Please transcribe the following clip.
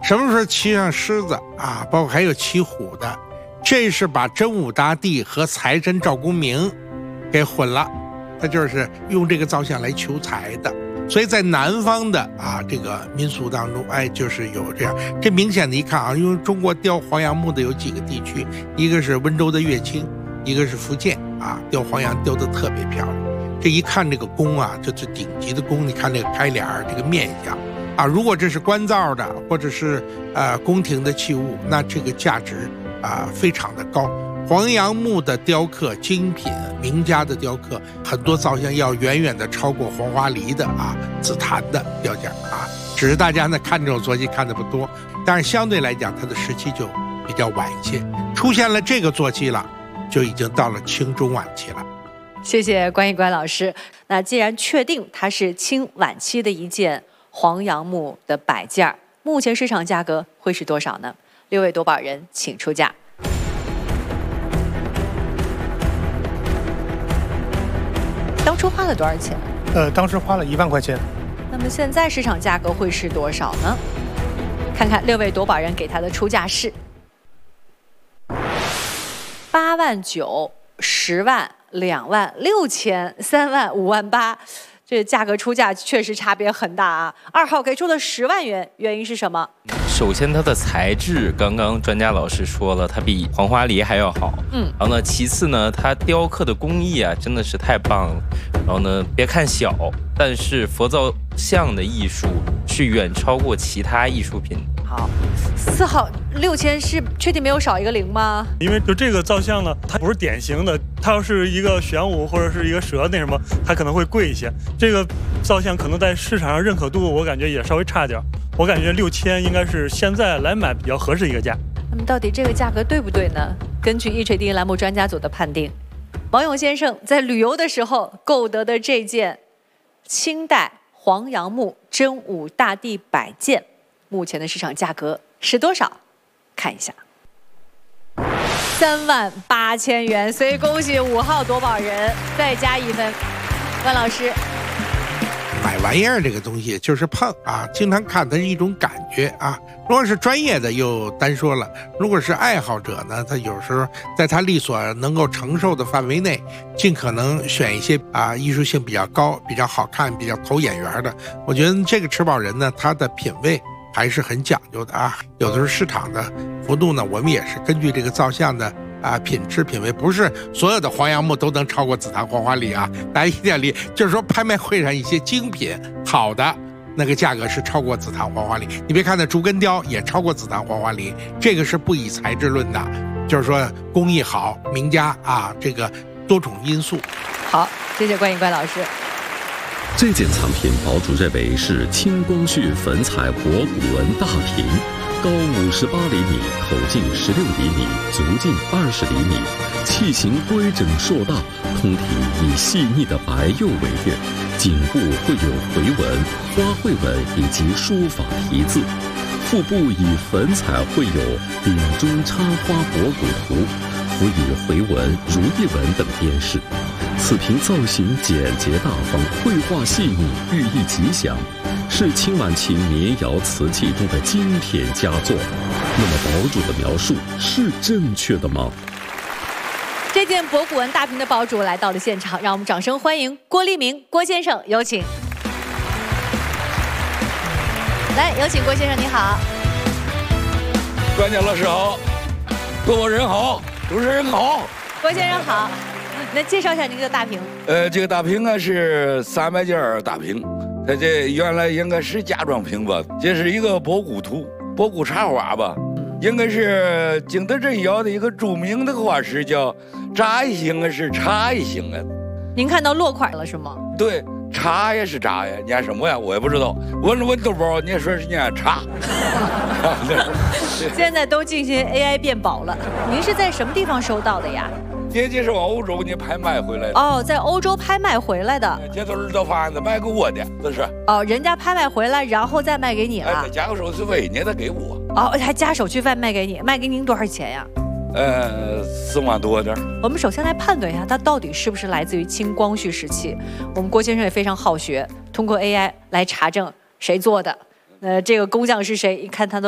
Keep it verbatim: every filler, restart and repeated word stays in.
什么时候骑上狮子啊？包括还有骑虎的，这是把真武大帝和财神赵公明给混了，他就是用这个造像来求财的。所以在南方的啊这个民俗当中，哎，就是有这样，这明显的一看啊，因为中国雕黄杨木的有几个地区，一个是温州的乐清，一个是福建啊，雕黄杨雕得特别漂亮。这一看这个工啊，这是顶级的工，你看这个开脸这个面相啊，如果这是官造的或者是呃宫廷的器物，那这个价值啊非常的高。黄杨木的雕刻精品，名家的雕刻，很多造像要远远的超过黄花梨的啊、紫檀的雕像啊。只是大家呢看这种坐骑看的不多，但是相对来讲，它的时期就比较晚一些。出现了这个坐骑了，就已经到了清中晚期了。 谢谢关一关老师。那既然确定它是清晚期的一件黄杨木的摆件，目前市场价格会是多少呢？六位夺宝人请出价。当初花了多少钱？ 呃，当时花了一万块钱。 那么现在市场价格会是多少呢？看看六位夺宝人给他的出价是八万九、十万、两万、六千、三万、五万八。这价格出价确实差别很大啊！二号给出了十万元，原因是什么？ 首先，它的材质，刚刚专家老师说了，它比黄花梨还要好。嗯，然后呢，其次呢，它雕刻的工艺啊，真的是太棒了。然后呢，别看小，但是佛造像的艺术是远超过其他艺术品。 好，四号六千是确定没有少一个零吗？ 因为就这个造像呢，它不是典型的，它要是一个玄武或者是一个蛇那什么，它可能会贵一些。这个造像可能在市场上认可度，我感觉也稍微差点。我感觉六千应该是现在来买比较合适一个价。 那么到底这个价格对不对呢？根据一锤定音栏目专家组的判定，王勇先生在旅游的时候购得的这件清代黄杨木真武大帝摆件，目前的市场价格是多少？看一下，三万八千元。所以恭喜五号夺宝人，再加一分。关老师。 买玩意儿这个东西就是碰啊，经常看它是一种感觉啊。如果是专业的又单说了，如果是爱好者呢，他有时候在他力所能够承受的范围内，尽可能选一些啊艺术性比较高、比较好看、比较投眼缘的。我觉得这个持宝人呢，他的品味还是很讲究的啊。有的时候市场的幅度呢，我们也是根据这个造像的啊，品质品味，不是所有的黄杨木都能超过紫檀黄花梨啊，大家一定要理，就是说拍卖会上一些精品好的那个价格是超过紫檀黄花梨，你别看那竹根雕也超过紫檀黄花梨，这个是不以材质论的，就是说工艺好，名家啊，这个多种因素。 好，谢谢关一关老师。 这件藏品堡主认为是清光绪粉彩博古文大瓶，高五十八厘米，口径十六厘米，足径二十厘米，器形规整硕大，通体以细腻的白釉为乐，颈部绘有回纹、花卉纹以及书法题字，腹部以粉彩绘有鼎中插花博古图，辅以回纹、如意纹等边饰。此瓶造型简洁大方，绘画细腻，寓意吉祥，是清晚期民窑瓷器中的经典佳作。那么堡主的描述是正确的吗？ 这件博古文大瓶的堡主来到了现场，让我们掌声欢迎郭立明郭先生，有请。来，有请郭先生，你好。 专家老师好，各位人好，主持人好。 郭先生好，那介绍一下您这个大瓶。 呃，这个大瓶啊是三百件大瓶，它这原来应该是家装瓶吧，这是一个博古图，博古插花吧，应该是景德镇窑的一个著名的画师叫查一行啊，是查一行啊。 您看到落款了是吗？ 对，查也是查呀，念什么呀？我也不知道。问了问豆包，你说是念查。 现在都进行 A I 辨宝了。您是在什么地方收到的呀？ 这这是往欧洲你拍卖回来的哦，在欧洲拍卖回来的。 这都是到贩子卖给我的，这是。 哦，人家拍卖回来，然后再卖给你了。 哎，再加个手续费，你得给我。 哦，还加手续费卖给你，卖给您多少钱呀？ 呃，四万多点。 我们首先来判断一下，它到底是不是来自于清光绪时期。我们郭先生也非常好学，通过 A I 来查证谁做的。呃，这个工匠是谁？一看他的。